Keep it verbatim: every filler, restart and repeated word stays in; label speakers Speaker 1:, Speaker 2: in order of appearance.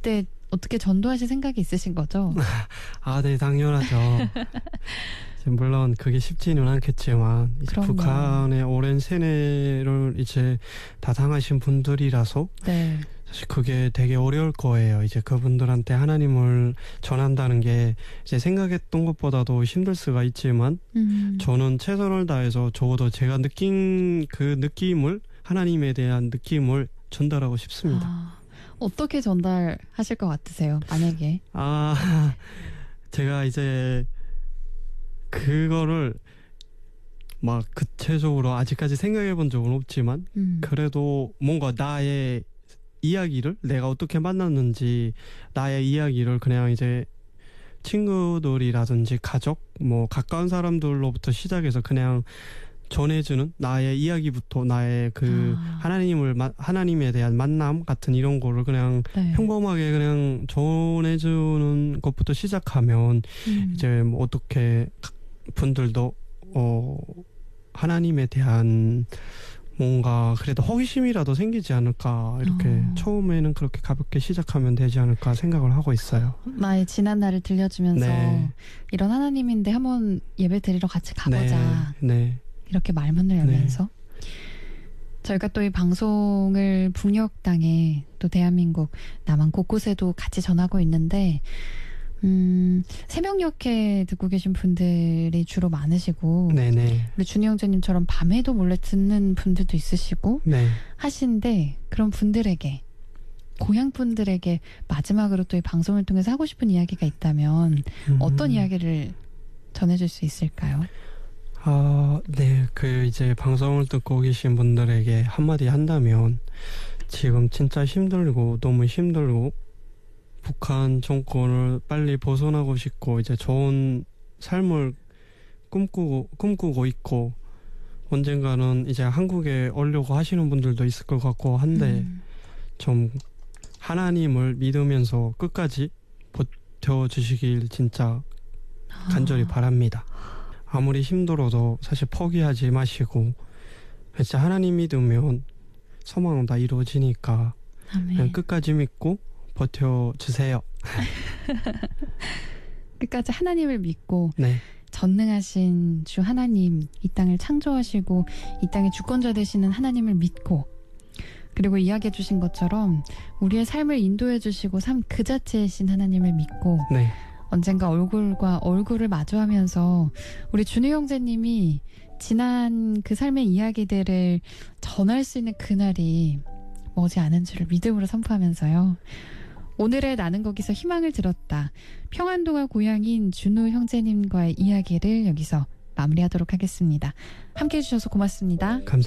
Speaker 1: 그때 어떻게 전도하실 생각이 있으신 거죠?
Speaker 2: 아, 네, 당연하죠. 물론 그게 쉽지는 않겠지만 이제
Speaker 1: 그럼요.
Speaker 2: 북한의 오랜 세뇌를 이제 다 당하신 분들이라서
Speaker 1: 네.
Speaker 2: 사실 그게 되게 어려울 거예요. 이제 그분들한테 하나님을 전한다는 게 이제 생각했던 것보다도 힘들 수가 있지만
Speaker 1: 음.
Speaker 2: 저는 최선을 다해서 적어도 제가 느낀 그 느낌을 하나님에 대한 느낌을 전달하고 싶습니다.
Speaker 1: 아, 어떻게 전달하실 것 같으세요? 만약에.
Speaker 2: 아, 제가 이제 그거를 막 구체적으로 아직까지 생각해 본 적은 없지만
Speaker 1: 음.
Speaker 2: 그래도 뭔가 나의 이야기를 내가 어떻게 만났는지 나의 이야기를 그냥 이제 친구들이라든지 가족 뭐 가까운 사람들로부터 시작해서 그냥 전해주는 나의 이야기부터 나의 그
Speaker 1: 아.
Speaker 2: 하나님을 마, 하나님에 대한 만남 같은 이런 거를 그냥
Speaker 1: 네.
Speaker 2: 평범하게 그냥 전해주는 것부터 시작하면
Speaker 1: 음.
Speaker 2: 이제 뭐 어떻게 분들도 어 하나님에 대한 뭔가 그래도 호기심이라도 생기지 않을까 이렇게
Speaker 1: 어.
Speaker 2: 처음에는 그렇게 가볍게 시작하면 되지 않을까 생각을 하고 있어요.
Speaker 1: 나의 지난 날을 들려주면서
Speaker 2: 네.
Speaker 1: 이런 하나님인데 한번 예배 드리러 같이 가보자.
Speaker 2: 네, 네.
Speaker 1: 이렇게 말문을 열면서 저희가 또 이 방송을 북녘 땅에 또 대한민국 남한 곳곳에도 같이 전하고 있는데 음, 새벽녘에 듣고 계신 분들이 주로 많으시고
Speaker 2: 네네.
Speaker 1: 우리 준희 형제님처럼 밤에도 몰래 듣는 분들도 있으시고
Speaker 2: 네.
Speaker 1: 하신데 그런 분들에게 고향 분들에게 마지막으로 또 이 방송을 통해서 하고 싶은 이야기가 있다면
Speaker 2: 음.
Speaker 1: 어떤 이야기를 전해줄 수 있을까요?
Speaker 2: 아, 네. 그 이제 방송을 듣고 계신 분들에게 한마디 한다면 지금 진짜 힘들고 너무 힘들고 북한 정권을 빨리 벗어나고 싶고 이제 좋은 삶을 꿈꾸고 꿈꾸고 있고 언젠가는 이제 한국에 오려고 하시는 분들도 있을 것 같고 한데
Speaker 1: 음.
Speaker 2: 좀 하나님을 믿으면서 끝까지 버텨주시길 진짜 간절히
Speaker 1: 아.
Speaker 2: 바랍니다. 아무리 힘들어도 사실 포기하지 마시고 진짜 하나님 믿으면 소망은 다 이루어지니까
Speaker 1: 아멘.
Speaker 2: 그냥 끝까지 믿고 버텨주세요.
Speaker 1: 끝까지 하나님을 믿고
Speaker 2: 네.
Speaker 1: 전능하신 주 하나님, 이 땅을 창조하시고 이 땅의 주권자 되시는 하나님을 믿고 그리고 이야기해 주신 것처럼 우리의 삶을 인도해 주시고 삶 그 자체이신 하나님을 믿고
Speaker 2: 네.
Speaker 1: 언젠가 얼굴과 얼굴을 마주하면서 우리 준우 형제님이 지난 그 삶의 이야기들을 전할 수 있는 그날이 머지 않은 줄을 믿음으로 선포하면서요. 오늘의 나는 거기서 희망을 들었다. 평안동화 고향인 준우 형제님과의 이야기를 여기서 마무리하도록 하겠습니다. 함께해 주셔서 고맙습니다.
Speaker 2: 감사합니다.